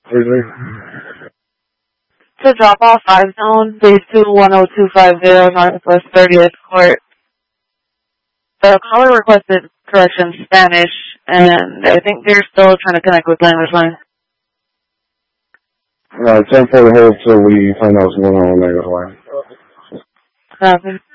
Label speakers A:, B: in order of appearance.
A: To drop off 5 zone, base 210250, Northwest 30th Court. The caller requested correction Spanish, and I think they're still trying to connect with language line.
B: 10-4 hold till we find out what's going on with language line.
A: Copy.